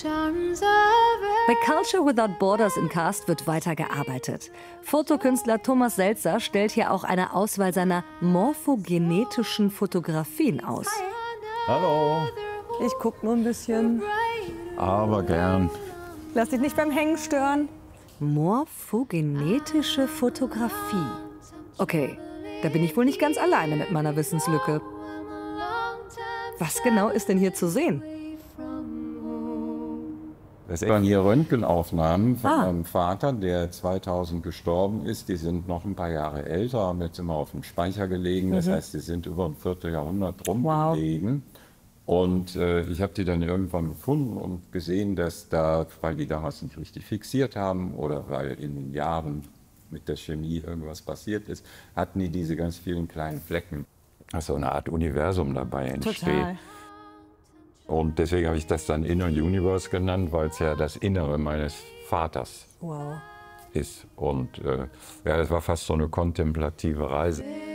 Bei Culture Without Borders in Cast wird weitergearbeitet. Fotokünstler Thomas Seltzer stellt hier auch eine Auswahl seiner morphogenetischen Fotografien aus. Hallo. Ich guck nur ein bisschen. Aber gern. Lass dich nicht beim Hängen stören. Morphogenetische Fotografie. Okay, da bin ich wohl nicht ganz alleine mit meiner Wissenslücke. Was genau ist denn hier zu sehen? Das waren hier Röntgenaufnahmen von meinem Vater, der 2000 gestorben ist. Die sind noch ein paar Jahre älter, haben jetzt immer auf dem Speicher gelegen. Das heißt, die sind über ein Vierteljahrhundert rumgelegen. Und ich habe die dann irgendwann gefunden und gesehen, dass da, weil die damals nicht richtig fixiert haben oder weil in den Jahren mit der Chemie irgendwas passiert ist, hatten die diese ganz vielen kleinen Flecken. Also eine Art Universum dabei entsteht. Total. Und deswegen habe ich das dann Inner Universe genannt, weil es ja das Innere meines Vaters Wow. ist. Und ja, das war fast so eine kontemplative Reise.